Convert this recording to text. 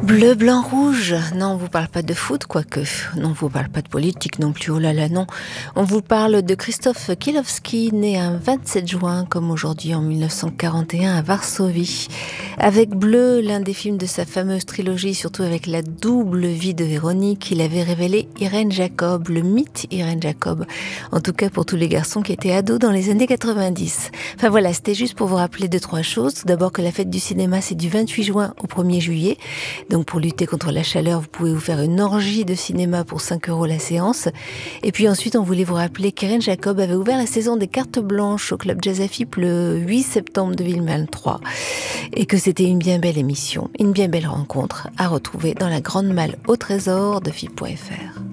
Bleu, blanc, rouge. Non, on vous parle pas de foot, quoique. Non, on vous parle pas de politique non plus. Oh là là, non. On vous parle de Krzysztof Kiełowski, né un 27 juin, comme aujourd'hui en 1941, à Varsovie. Avec Bleu, l'un des films de sa fameuse trilogie, surtout avec la double vie de Véronique, il avait révélé Irène Jacob, le mythe Irène Jacob. En tout cas pour tous les garçons qui étaient ados dans les années 90. Enfin voilà, c'était juste pour vous rappeler deux, trois choses. Tout d'abord que la fête du cinéma, c'est du 28 juin au 1er juillet. Donc pour lutter contre la chaleur, vous pouvez vous faire une orgie de cinéma pour 5 € la séance. Et puis ensuite, on voulait vous rappeler qu'Irène Jacob avait ouvert la saison des cartes blanches au Club Jazz Afip le 8 septembre 2023. Et que c'était une bien belle émission, une bien belle rencontre à retrouver dans la grande malle au trésor de FIP.fr.